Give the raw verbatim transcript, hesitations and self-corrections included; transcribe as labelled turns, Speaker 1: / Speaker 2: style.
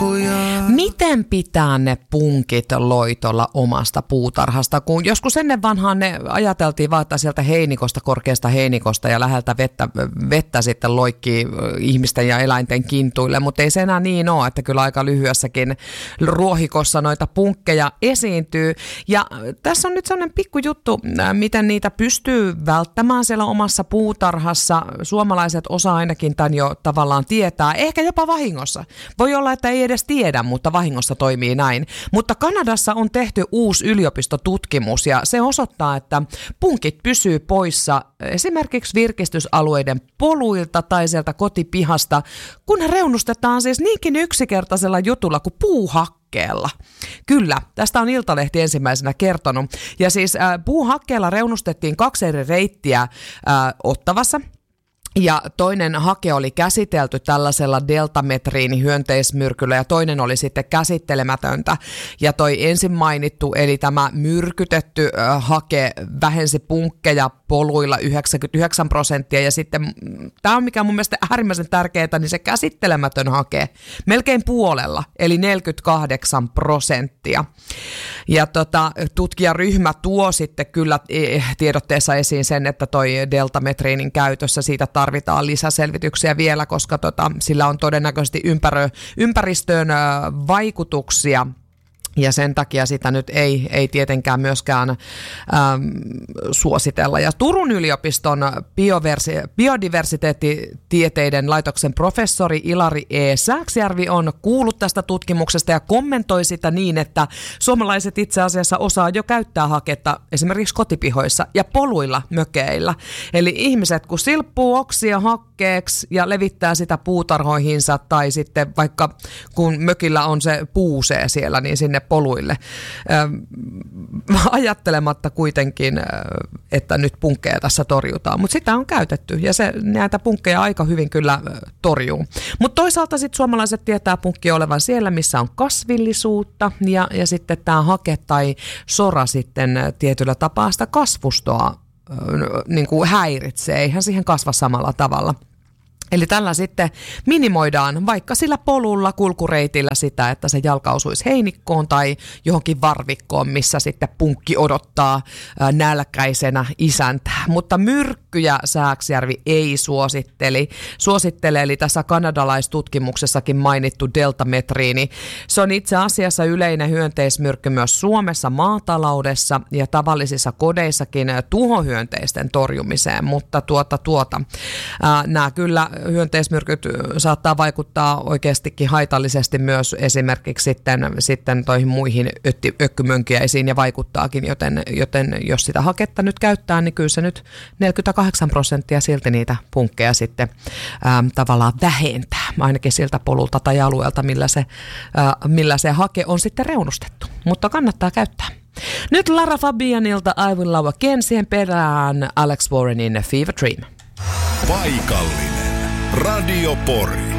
Speaker 1: Miten pitää ne punkit loitolla omasta puutarhasta, kun joskus ennen vanhaan ne ajateltiin vaan, että sieltä heinikosta, korkeasta heinikosta ja läheltä vettä, vettä sitten loikkii ihmisten ja eläinten kintuille, mutta ei se enää niin ole, että kyllä aika lyhyessäkin ruohikossa noita punkkeja esiintyy. Ja tässä on nyt sellainen pikkujuttu, miten niitä pystyy välttämään siellä omassa puutarhassa. Suomalaiset osaa ainakin tämän jo tavallaan tietää, ehkä jopa vahingossa. Voi olla, että ei edes tiedä, mutta vahingossa toimii näin. Mutta Kanadassa on tehty uusi yliopistotutkimus ja se osoittaa, että punkit pysyy poissa esimerkiksi virkistysalueiden poluilta tai sieltä kotipihasta, kun ne reunustetaan siis niinkin yksinkertaisella jutulla kuin puuhakkeella. Kyllä, tästä on Iltalehti ensimmäisenä kertonut. Ja siis äh, puuhakkeella reunustettiin kaksi eri reittiä äh, Ottavassa. Ja toinen hake oli käsitelty tällaisella deltametriinihyönteismyrkyllä ja toinen oli sitten käsittelemätöntä. Ja toi ensin mainittu, eli tämä myrkytetty äh, hake vähensi punkkeja poluilla yhdeksänkymmentäyhdeksän prosenttia ja sitten tämä on mikä mun mielestä äärimmäisen tärkeää, niin se käsittelemätön hake melkein puolella, eli neljäkymmentäkahdeksan prosenttia. Ja tota, tutkijaryhmä tuo sitten kyllä tiedotteessa esiin sen, että toi deltametriinin käytössä siitä tarvitaan lisäselvityksiä vielä, koska tota, sillä on todennäköisesti ympärö, ympäristöön vaikutuksia. Ja sen takia sitä nyt ei, ei tietenkään myöskään äm, suositella. Ja Turun yliopiston bioversi- biodiversiteettitieteiden laitoksen professori Ilari E. Sääksjärvi on kuullut tästä tutkimuksesta ja kommentoi sitä niin, että suomalaiset itse asiassa osaa jo käyttää haketta esimerkiksi kotipihoissa ja poluilla mökeillä. Eli ihmiset kun silppuu oksia hakkeeksi ja levittää sitä puutarhoihinsa tai sitten vaikka kun mökillä on se puusee siellä, niin sinne poluille. Äh, ajattelematta kuitenkin, äh, että nyt punkkeja tässä torjutaan, mutta sitä on käytetty ja se näitä punkkeja aika hyvin kyllä äh, torjuu. Mutta toisaalta sitten suomalaiset tietää punkki olevan siellä, missä on kasvillisuutta ja, ja sitten tämä hake tai sora sitten äh, tietyllä tapaa sitä kasvustoa äh, niin kuin häiritsee, eihän siihen kasva samalla tavalla. Eli tällä sitten minimoidaan vaikka sillä polulla, kulkureitillä sitä, että se jalka osuisi heinikkoon tai johonkin varvikkoon, missä sitten punkki odottaa nälkäisenä isäntää. Mutta myrkkyjä Sääksjärvi ei suositteli. Suosittele, eli tässä kanadalaistutkimuksessakin mainittu deltametriini. Se on itse asiassa yleinen hyönteismyrkky myös Suomessa maataloudessa ja tavallisissa kodeissakin tuhohyönteisten torjumiseen, mutta tuota tuota. Ää, nämä kyllä hyönteismyrkyt saattaa vaikuttaa oikeastikin haitallisesti myös esimerkiksi sitten, sitten toihin muihin ökkymönkiäisiin ja vaikuttaakin, joten, joten jos sitä haketta nyt käyttää, niin kyllä se nyt neljäkymmentäkahdeksan prosenttia silti niitä punkkeja sitten ää, tavallaan vähentää, ainakin siltä polulta tai alueelta, millä se, ää, millä se hake on sitten reunustettu, mutta kannattaa käyttää. Nyt Lara Fabianilta I Will Love Again, siihen perään Alex Warrenin Fever Dream.
Speaker 2: Paikallinen Radio Pori.